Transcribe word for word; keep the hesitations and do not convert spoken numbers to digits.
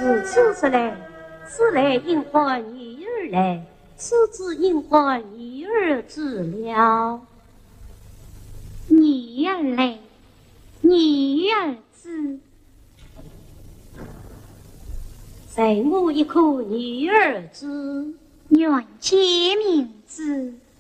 是说出来，此来应唤女儿来，此子应唤女儿治疗。 女儿来，女儿知。 在我一颗女儿之， 愿解名之。